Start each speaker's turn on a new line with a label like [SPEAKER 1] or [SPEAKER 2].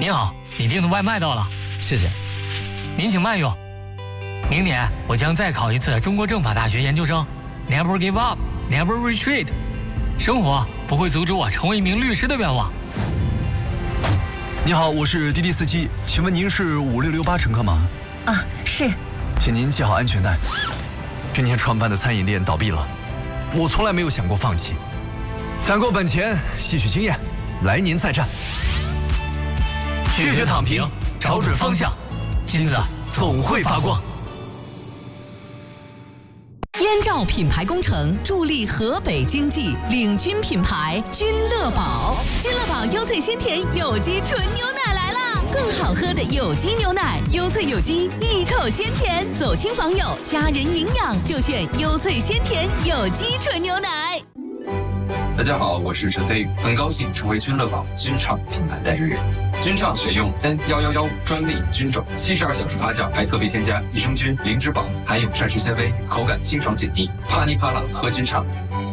[SPEAKER 1] 您好，你订的外卖到了，
[SPEAKER 2] 谢谢。
[SPEAKER 1] 您请慢用。明年我将再考一次中国政法大学研究生 ，Never give up, never retreat。生活不会阻止我成为一名律师的愿望。
[SPEAKER 3] 你好，我是滴滴司机，请问您是5668乘客吗？
[SPEAKER 4] 啊，是。
[SPEAKER 3] 请您系好安全带。今天创办的餐饮店倒闭了，我从来没有想过放弃。攒够本钱，吸取经验，来年再战。
[SPEAKER 1] 拒绝躺平，找准方向，金子总会发光。
[SPEAKER 5] 燕赵品牌工程助力河北经济，领军品牌君乐宝。君乐宝优萃鲜甜有机纯牛奶来啦！更好喝的有机牛奶，优萃有机，一口鲜甜，走亲访友，家人营养就选优萃鲜甜有机纯牛奶。
[SPEAKER 6] 大家好，我是陈飞宇，很高兴成为君乐宝君畅品牌代言人。君畅选用 N111专利菌种，72小时发酵，还特别添加益生菌、零脂肪，含有膳食纤维，口感清爽解腻，啪哩啪啦喝君畅。